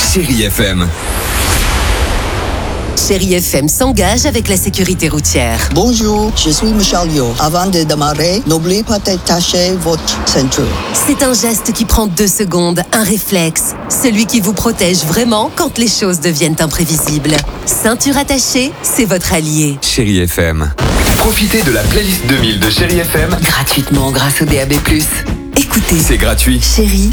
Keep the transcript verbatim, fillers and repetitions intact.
Chérie F M. Chérie F M s'engage avec la sécurité routière. Bonjour, je suis Michel Yo. Avant de démarrer, n'oubliez pas d'attacher votre ceinture. C'est un geste qui prend deux secondes, un réflexe. Celui qui vous protège vraiment quand les choses deviennent imprévisibles. Ceinture attachée, c'est votre allié. Chérie F M. Profitez de la playlist deux mille de Chérie F M Gratuitement grâce au D A B plus. Écoutez, C'est gratuit. Chérie.